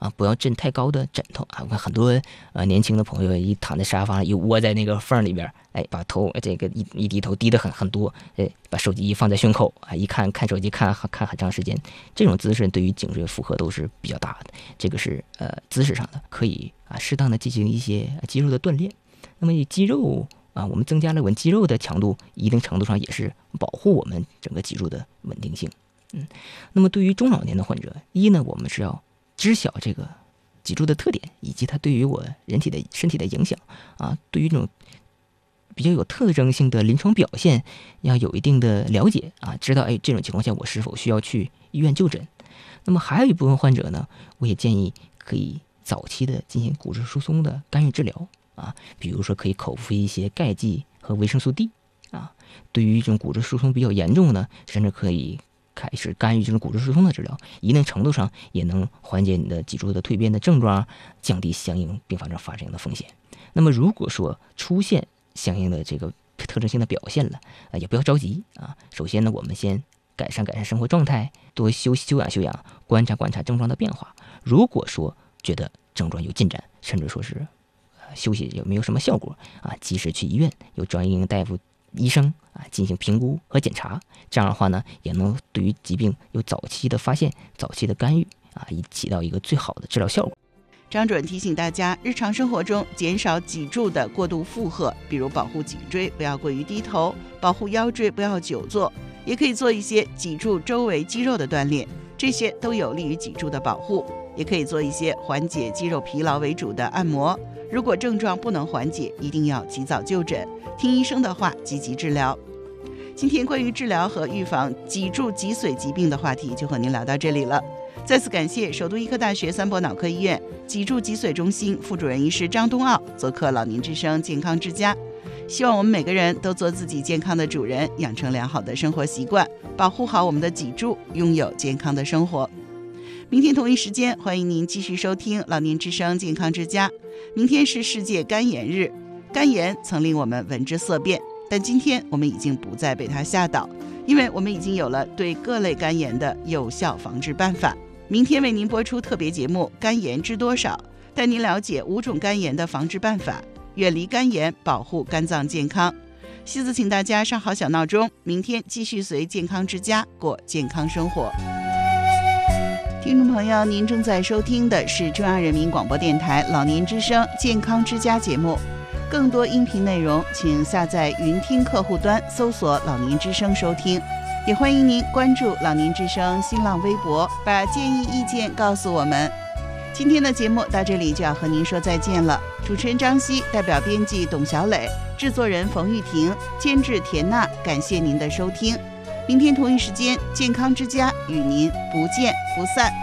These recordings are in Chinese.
不要枕太高的枕头啊。我看很多年轻的朋友一躺在沙发上，一窝在那个缝里边，把头这个一低头低得很多，把手机一放在胸口啊，一看手机看很长时间，这种姿势对于颈椎负荷都是比较大的。这个是姿势上的，可以适当的进行一些肌肉的锻炼。那么肌肉我们增加了肌肉的强度，一定程度上也是保护我们整个脊柱的稳定性。那么对于中老年的患者，呢，我们是要知晓这个脊柱的特点，以及它对于我身体的影响对于这种比较有特征性的临床表现要有一定的了解知道这种情况下我是否需要去医院就诊。那么还有一部分患者呢，我也建议可以早期的进行骨质疏松的干预治疗比如说可以口服一些钙剂和维生素 D 对于这种骨质疏松比较严重呢，甚至可以开始干预这种骨质疏松的治疗，一定程度上也能缓解你的脊柱的蜕变的症状，降低相应并发症发生的风险。那么如果说出现相应的这个特征性的表现了也不要着急首先呢，我们先改善生活状态，多休养，观察症状的变化。如果说觉得症状有进展，甚至说是休息有没有什么效果及时去医院，有专业大夫医生进行评估和检查，这样的话呢，也能对于疾病有早期的发现、早期的干预以起到一个最好的治疗效果。 张主任提醒大家，日常生活中减少脊柱的过度负荷，比如保护颈椎不要过于低头，保护腰椎不要久坐，也可以做一些脊柱周围肌肉的锻炼，这些都有利于脊柱的保护。也可以做一些缓解肌肉疲劳为主的按摩，如果症状不能缓解，一定要及早就诊，听医生的话，积极治疗。今天关于治疗和预防脊柱脊髓疾病的话题就和您聊到这里了。再次感谢首都医科大学三博脑科医院脊柱脊髓中心副主任医师张东奥做客老年之声健康之家。希望我们每个人都做自己健康的主人，养成良好的生活习惯，保护好我们的脊柱，拥有健康的生活。明天同一时间，欢迎您继续收听老年之声健康之家。明天是世界肝炎日，肝炎曾令我们闻之色变，但今天我们已经不再被它吓倒，因为我们已经有了对各类肝炎的有效防治办法。明天为您播出特别节目《肝炎知多少》，带您了解5种肝炎的防治办法，远离肝炎，保护肝脏健康。西子请大家上好小闹钟，明天继续随健康之家过健康生活。听众朋友，您正在收听的是中央人民广播电台老年之声健康之家节目。更多音频内容请下载云听客户端搜索老年之声收听，也欢迎您关注老年之声新浪微博，把建议意见告诉我们。今天的节目到这里就要和您说再见了，主持人张希，代表编辑董小磊，制作人冯玉婷，监制田娜，感谢您的收听。明天同一时间，健康之家与您不见不散。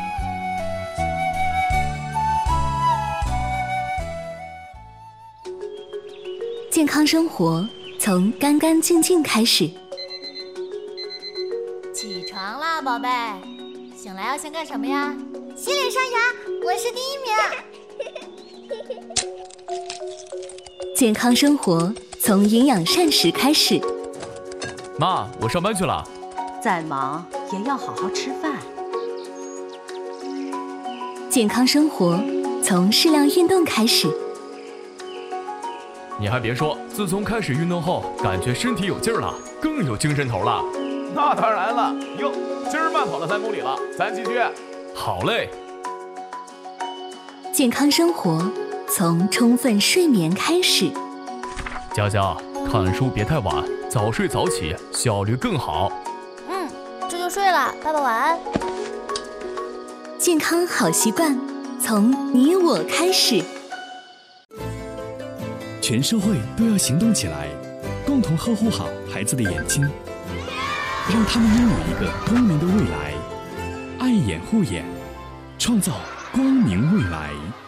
健康生活从干干净净开始。 起床啦，宝贝！醒来要先干什么呀？ 洗脸刷牙，我是第1名。 健康生活从营养膳食开始。 妈，我上班去了。 再忙也要好好吃饭。 健康生活从适量运动开始。 你还别说，自从开始运动后，感觉身体有劲儿了，更有精神头了。 那当然了，哟，今儿慢跑了3公里了，咱继续。 好嘞。 健康生活从充分睡眠开始。 佳佳，看书别太晚，早睡早起，效率更好。 这就睡了，爸爸晚安。 健康好习惯从你我开始。 全社会都要行动起来，共同呵护好孩子的眼睛，让他们拥有一个光明的未来。爱眼护眼，创造光明未来。